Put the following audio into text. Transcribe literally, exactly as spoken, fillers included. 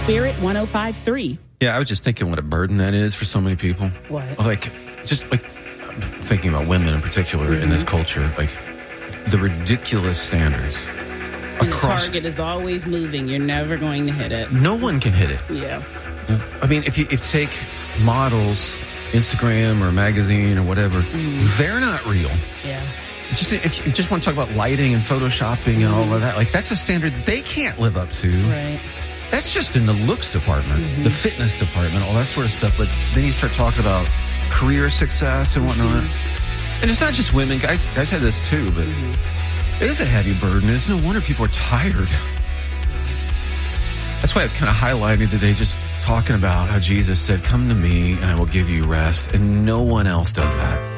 Spirit one oh five point three. Yeah, I was just thinking what a burden that is for so many people. What? Like, just like thinking about women in particular mm-hmm. in this culture, like the ridiculous standards. And across, the target is always moving. You're never going to hit it. No one can hit it. Yeah. I mean, if you if you take models, Instagram or magazine or whatever, mm. they're not real. Yeah. Just if you just want to talk about lighting and photoshopping and all of that, like that's a standard they can't live up to. Right. That's just in the looks department, mm-hmm. the fitness department, all that sort of stuff. But then you start talking about career success and whatnot. Mm-hmm. And it's not just women. Guys guys have this too, but mm-hmm. it is a heavy burden. It's no wonder people are tired. That's why it's kind of highlighted today, just talking about how Jesus said, come to me and I will give you rest. And no one else does that.